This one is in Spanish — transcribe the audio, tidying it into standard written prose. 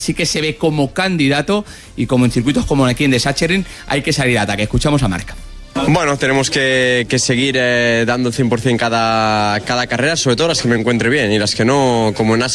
sí que se ve como candidato y como en circuitos como aquí en de Sachsenring hay que salir a ataque. Escuchamos a Marc. Bueno, tenemos que seguir dando el 100% cada carrera, sobre todo las que me encuentre bien y las que no, como en